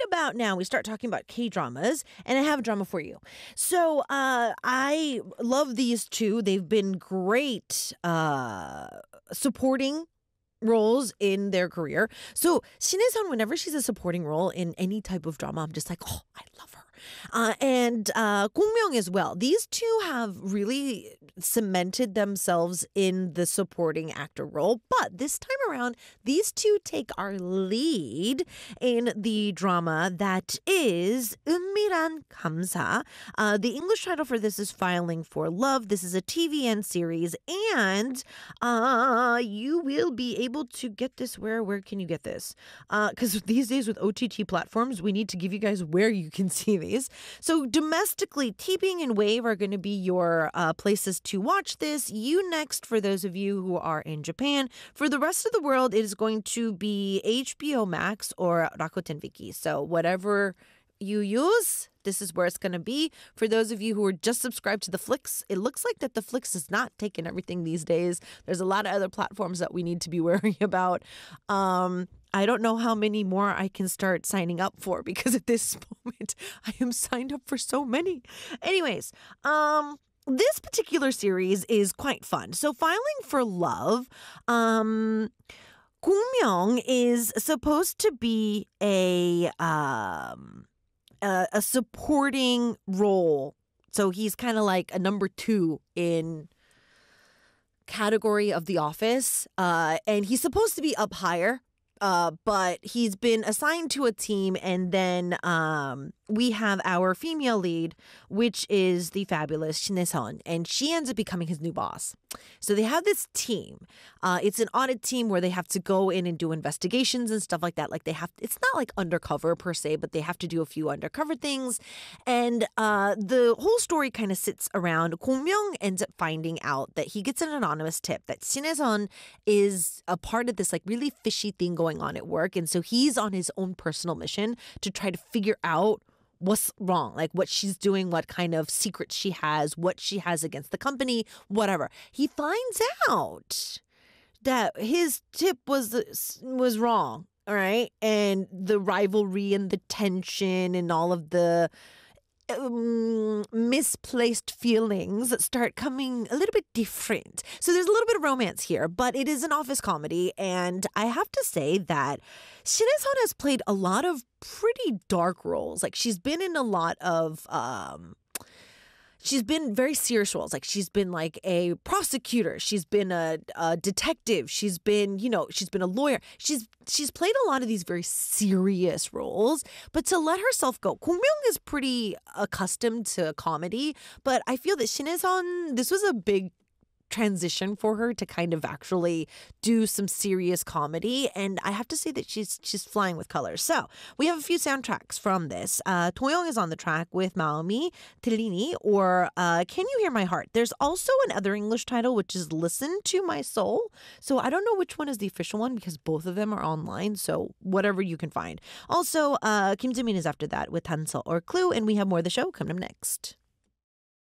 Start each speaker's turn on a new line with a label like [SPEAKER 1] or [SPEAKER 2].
[SPEAKER 1] about now we start talking about K-dramas, and I have a drama for you. So I love these two. They've been great supporting roles in their career. So Shin-hye-sun, whenever she's a supporting role in any type of drama, I'm just like, oh, I love her. And Kong Myung as well. These two have really cemented themselves in the supporting actor role. But this time around, these two take our lead in the drama that is 은밀한 감사. The English title for this is Filing for Love. This is a TVN series, and you will be able to get this. Where can you get this? Because these days with OTT platforms, we need to give you guys where you can see these. So domestically, TVing and Wave are going to be your places to watch this. Unext for those of you who are in Japan. For the rest of the world, it is going to be HBO Max or Rakuten Viki. So whatever you use, this is where it's going to be. For those of you who are just subscribed to the Flix, it looks like that the Flix is not taking everything these days. There's a lot of other platforms that we need to be wary about. I don't know how many more I can start signing up for because at this moment I am signed up for so many. Anyways, this particular series is quite fun. So Filing for Love, Kong Myung is supposed to be a supporting role. So he's kind of like a number 2 in category of The Office. And he's supposed to be up higher. But he's been assigned to a team, and then we have our female lead, which is the fabulous Shin-hye-sun, and she ends up becoming his new boss. So they have this team. It's an audit team where they have to go in and do investigations and stuff like that. Like it's not like undercover per se, but they have to do a few undercover things. And the whole story kind of sits around Kong Myung ends up finding out that he gets an anonymous tip that Shin-hye-sun is a part of this like really fishy thing going on at work. And so he's on his own personal mission to try to figure out what's wrong, like what she's doing, what kind of secrets she has, what she has against the company, whatever. He finds out that his tip was wrong, all right? And the rivalry and the tension and all of the misplaced feelings start coming a little bit different. So there's a little bit of romance here, but it is an office comedy. And I have to say that Shin-hye-sun has played a lot of pretty dark roles. Like she's been in a lot of she's been very serious roles. Like she's been like a prosecutor. She's been a detective. She's been, she's been a lawyer. She's played a lot of these very serious roles. But to let herself go, Kong Myung is pretty accustomed to comedy. But I feel that Shin-hye-sun, this was a big transition for her to kind of actually do some serious comedy, and I have to say that she's flying with colors. So we have a few soundtracks from this. Toyoung is on the track with Maomi Tillini, or Can You Hear My Heart? There's also another English title which is Listen to My Soul. So I don't know which one is the official one because both of them are online. So whatever you can find. Also, Kim Jimin is after that with Hansel or Clue, and we have more of the show coming up next.